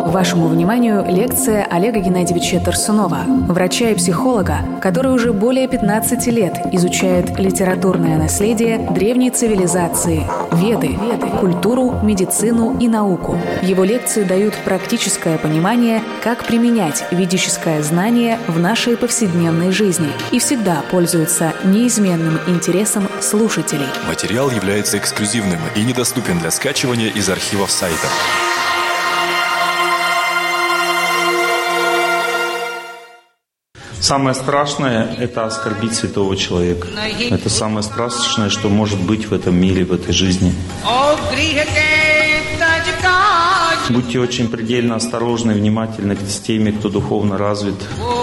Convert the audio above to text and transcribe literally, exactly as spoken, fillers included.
Вашему вниманию лекция Олега Геннадьевича Тарсунова, врача и психолога, который уже более пятнадцати лет изучает литературное наследие древней цивилизации, веды, культуру, медицину и науку. Его лекции дают практическое понимание, как применять ведическое знание в нашей повседневной жизни и всегда пользуются неизменным интересом слушателей. Материал является эксклюзивным и недоступен для скачивания из архивов сайта. Самое страшное – это оскорбить святого человека. Это самое страшное, что может быть в этом мире, в этой жизни. Будьте очень предельно осторожны и внимательны с теми, кто духовно развит.